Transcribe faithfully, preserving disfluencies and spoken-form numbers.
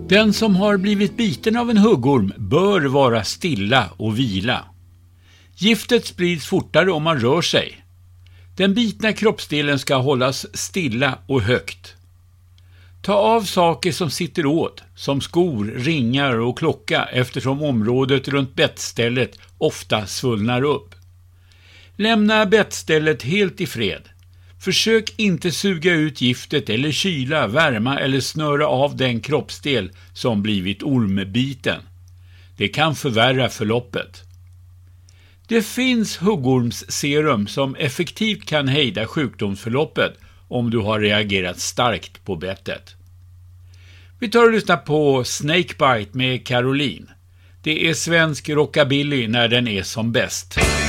Den som har blivit biten av en huggorm bör vara stilla och vila. Giftet sprids fortare om man rör sig. Den bitna kroppsdelen ska hållas stilla och högt. Ta av saker som sitter åt, som skor, ringar och klocka, eftersom området runt bettstället ofta svullnar upp. Lämna bettstället helt i fred. Försök inte suga ut giftet eller kyla, värma eller snöra av den kroppsdel som blivit ormbiten. Det kan förvärra förloppet. Det finns huggormsserum som effektivt kan hejda sjukdomsförloppet om du har reagerat starkt på bettet. Vi tar och lyssnar på Snakebite med Caroline. Det är svensk rockabilly när den är som bäst.